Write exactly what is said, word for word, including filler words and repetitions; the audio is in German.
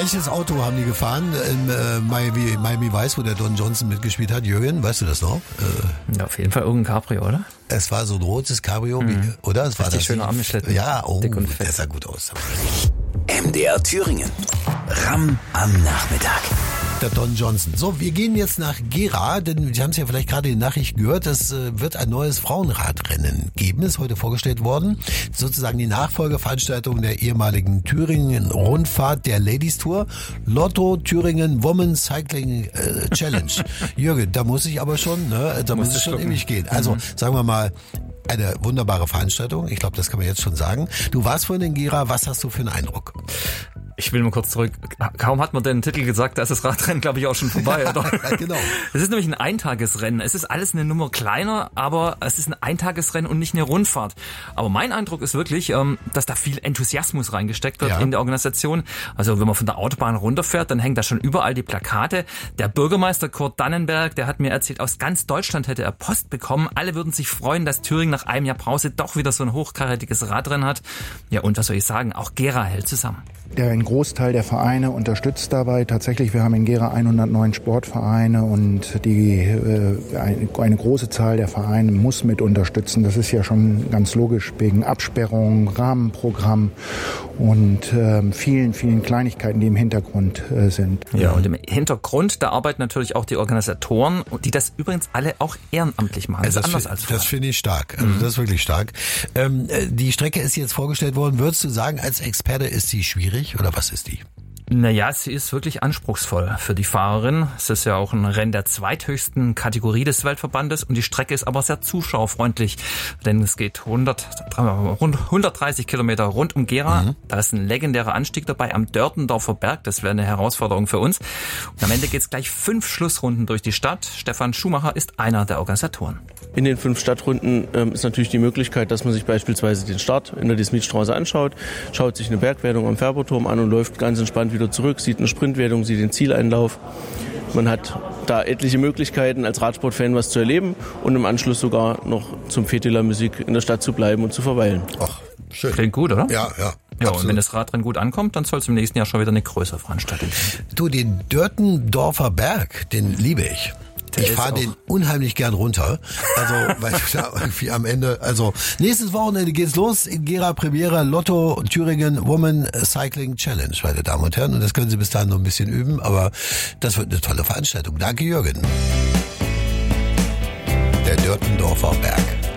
welches Auto haben die gefahren im äh, Miami, Miami Vice, wo der Don Johnson mitgespielt hat? Jürgen, weißt du das noch? Äh, ja, auf jeden Fall irgendein Cabrio, oder? Es war so ein rotes Cabrio, mhm. oder? Es war richtig das schöner Armschlitten. Ja, oh, der sah gut aus. M D R Thüringen. Ram am Nachmittag. Der Don Johnson. So, wir gehen jetzt nach Gera, denn Sie haben es ja vielleicht gerade in den Nachrichten gehört, es äh, wird ein neues Frauenradrennen geben, ist heute vorgestellt worden. Sozusagen die Nachfolgeveranstaltung der ehemaligen Thüringen-Rundfahrt der Ladies Tour, Lotto Thüringen Women Cycling äh, Challenge. Jürgen, da muss ich aber schon, ne, da muss es schon ewig gehen. Also, mhm. sagen wir mal, eine wunderbare Veranstaltung. Ich glaube, das kann man jetzt schon sagen. Du warst vorhin in Gera, was hast du für einen Eindruck? Ich will mal kurz zurück. Kaum hat man den Titel gesagt, da ist das Radrennen, glaube ich, auch schon vorbei, oder? Ja, genau. Es ist nämlich ein Eintagesrennen. Es ist alles eine Nummer kleiner, aber es ist ein Eintagesrennen und nicht eine Rundfahrt. Aber mein Eindruck ist wirklich, dass da viel Enthusiasmus reingesteckt wird ja. in der Organisation. Also wenn man von der Autobahn runterfährt, dann hängen da schon überall die Plakate. Der Bürgermeister Kurt Dannenberg, der hat mir erzählt, aus ganz Deutschland hätte er Post bekommen. Alle würden sich freuen, dass Thüringen nach einem Jahr Pause doch wieder so ein hochkarätiges Radrennen hat. Ja, und was soll ich sagen? Auch Gera hält zusammen. Der ein Großteil der Vereine unterstützt dabei. Tatsächlich, wir haben in Gera hundertneun Sportvereine und die äh, eine, eine große Zahl der Vereine muss mit unterstützen. Das ist ja schon ganz logisch wegen Absperrung, Rahmenprogramm und äh, vielen, vielen Kleinigkeiten, die im Hintergrund äh, sind. Ja, und im Hintergrund, da arbeiten natürlich auch die Organisatoren, die das übrigens alle auch ehrenamtlich machen. Also das ist anders f- als vorher. Das finde ich stark. Also mhm. das ist wirklich stark. Ähm, die Strecke ist jetzt vorgestellt worden. Würdest du sagen, als Experte ist sie schwierig? Oder was ist die? Naja, sie ist wirklich anspruchsvoll für die Fahrerin. Es ist ja auch ein Rennen der zweithöchsten Kategorie des Weltverbandes und die Strecke ist aber sehr zuschauerfreundlich, denn es geht hundert, rund hundertdreißig Kilometer rund um Gera. Mhm. Da ist ein legendärer Anstieg dabei am Dörtendorfer Berg. Das wäre eine Herausforderung für uns. Und am Ende geht es gleich fünf Schlussrunden durch die Stadt. Stefan Schumacher ist einer der Organisatoren. In den fünf Stadtrunden ähm, ist natürlich die Möglichkeit, dass man sich beispielsweise den Start in der Dismietstraße anschaut, schaut sich eine Bergwertung am Färberturm an und läuft ganz entspannt wieder zurück, sieht eine Sprintwertung, sieht den Zieleinlauf. Man hat da etliche Möglichkeiten, als Radsportfan was zu erleben und im Anschluss sogar noch zum Fete Musik in der Stadt zu bleiben und zu verweilen. Ach, schön. Klingt gut, oder? Ja, ja. Ja, absolut. Und wenn das Radrennen gut ankommt, dann soll es im nächsten Jahr schon wieder eine größere Veranstaltung sein. Du, den Dörtendorfer Berg, den liebe ich. Ich fahre den unheimlich gern runter. Also, weil ich da irgendwie am Ende, also, nächstes Wochenende geht's los in Gera Premiere Lotto Thüringen Women Cycling Challenge, meine Damen und Herren. Und das können Sie bis dahin noch ein bisschen üben, aber das wird eine tolle Veranstaltung. Danke, Jürgen. Der Dörtendorfer Berg.